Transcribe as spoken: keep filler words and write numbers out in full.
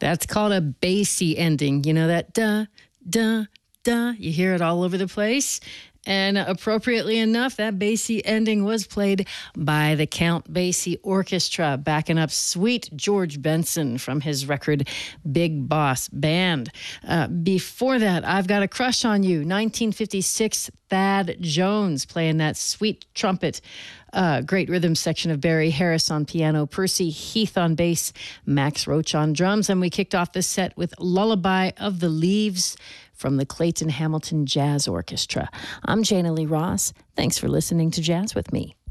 That's called a bassy ending. You know that duh, duh, duh. You hear it all over the place. And appropriately enough, that Basie ending was played by the Count Basie Orchestra, backing up sweet George Benson from his record Big Boss Band. Uh, before that, I've Got a Crush on You, nineteen fifty-six, Thad Jones playing that sweet trumpet. Uh, great rhythm section of Barry Harris on piano, Percy Heath on bass, Max Roach on drums. And we kicked off the set with Lullaby of the Leaves from the Clayton Hamilton Jazz Orchestra. I'm Jana Lee Ross. Thanks for listening to Jazz with Me.